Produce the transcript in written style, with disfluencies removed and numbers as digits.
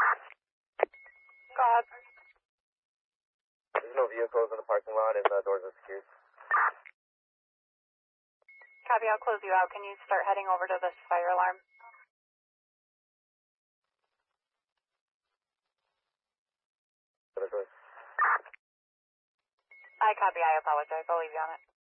Go ahead. There's no vehicles in the parking lot and the doors are secured. Copy, I'll close you out. Can you start heading over to this fire alarm? I copy, I apologize. I'll leave you on it.